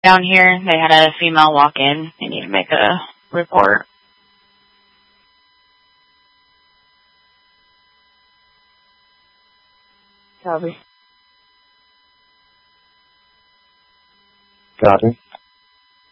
down here. They had a female walk in. They need to make a report. Copy. Copy.